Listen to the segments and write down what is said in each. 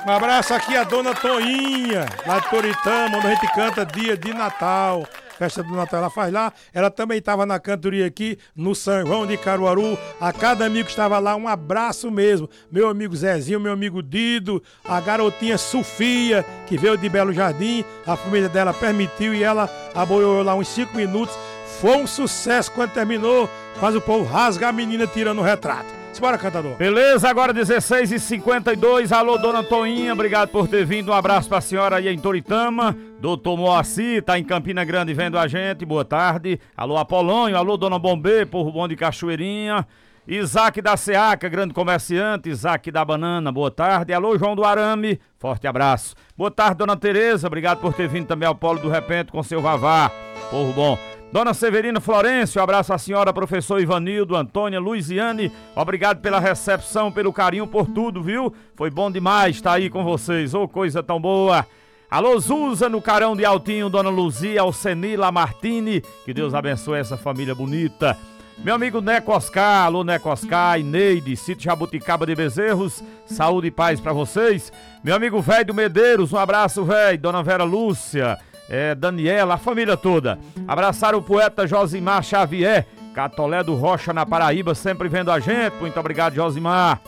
Um abraço aqui a dona Toinha, lá de Toritama, onde a gente canta dia de Natal. Festa do Natal ela faz lá. Ela também estava na cantoria aqui no São João de Caruaru. A cada amigo que estava lá, um abraço mesmo. Meu amigo Zezinho, meu amigo Dido, a garotinha Sofia, que veio de Belo Jardim. A família dela permitiu e ela aboiou lá uns 5 minutos. Foi um sucesso quando terminou. Faz o povo rasgar a menina tirando o retrato. Bora, cantador. Beleza, agora 16h52. Alô, dona Toinha, obrigado por ter vindo. Um abraço pra senhora aí em Toritama. Doutor Moacir, tá em Campina Grande vendo a gente. Boa tarde. Alô, Apolônio. Alô, dona Bombê, Povo Bom de Cachoeirinha. Isaac da Seaca, grande comerciante. Isaac da Banana, boa tarde. Alô, João do Arame, forte abraço. Boa tarde, dona Tereza. Obrigado por ter vindo também ao Polo do Repente com seu Vavá. Povo bom. Dona Severina Florencio, abraço à senhora, professor Ivanildo, Antônia, Luiziane, obrigado pela recepção, pelo carinho, por tudo, viu? Foi bom demais estar aí com vocês, ô coisa tão boa. Alô, Zuza, no Carão de Altinho, Dona Luzia, Alceni, Lamartine, que Deus abençoe essa família bonita. Meu amigo Neco Oscar, alô Neco Oscar, Ineide, Sítio Jabuticaba de Bezerros, saúde e paz pra vocês. Meu amigo Velho Medeiros, um abraço, velho, Dona Vera Lúcia, Daniela, a família toda. Abraçar o poeta Josimar Xavier, Catolé do Rocha na Paraíba, sempre vendo a gente. Muito obrigado, Josimar.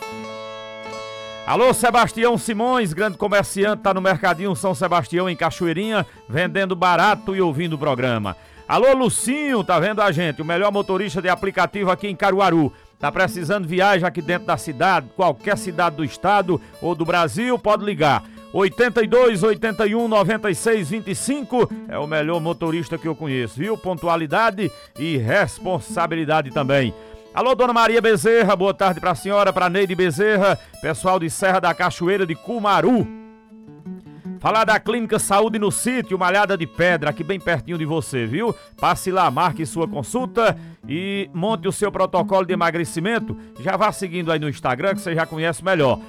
Alô, Sebastião Simões, grande comerciante, tá no Mercadinho São Sebastião em Cachoeirinha, vendendo barato e ouvindo o programa. Alô, Lucinho, tá vendo a gente, o melhor motorista de aplicativo aqui em Caruaru. Tá precisando de viagem aqui dentro da cidade, qualquer cidade do estado ou do Brasil, pode ligar. 82 81 96 25 é o melhor motorista que eu conheço, viu? Pontualidade e responsabilidade também. Alô, dona Maria Bezerra, boa tarde pra senhora, pra Neide Bezerra, pessoal de Serra da Cachoeira de Cumaru. Falar da Clínica Saúde no Sítio, Malhada de Pedra, aqui bem pertinho de você, viu? Passe lá, marque sua consulta e monte o seu protocolo de emagrecimento. Já vá seguindo aí no Instagram, que você já conhece melhor.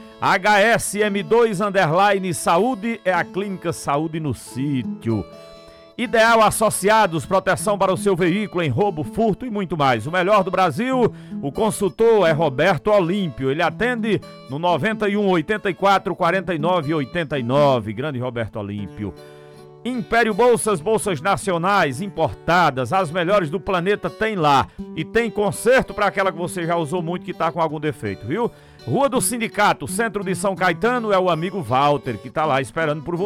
HSM2_ Saúde é a Clínica Saúde no Sítio. Ideal Associados, proteção para o seu veículo em roubo, furto e muito mais. O melhor do Brasil, o consultor é Roberto Olímpio. Ele atende no 91 84 49 89. Grande Roberto Olímpio. Império Bolsas, bolsas nacionais, importadas, as melhores do planeta tem lá. E tem conserto para aquela que você já usou muito que está com algum defeito, viu? Rua do Sindicato, centro de São Caetano, é o amigo Walter que está lá esperando por você.